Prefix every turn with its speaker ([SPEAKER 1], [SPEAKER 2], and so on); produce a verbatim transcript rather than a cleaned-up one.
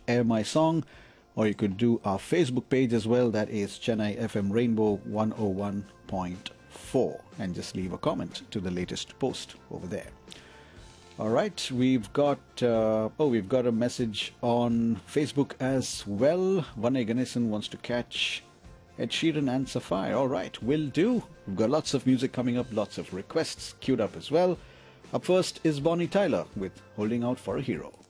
[SPEAKER 1] Air My Song, or you could do our Facebook page as well. That is Chennai F M Rainbow one oh one point four, and just leave a comment to the latest post over there. All right, we've got uh, oh, we've got a message on Facebook as well. Vanay Ganesan wants to catch Ed Sheeran and Sapphire. All right, will do. We've got lots of music coming up, lots of requests queued up as well. Up first is Bonnie Tyler with Holding Out for a Hero.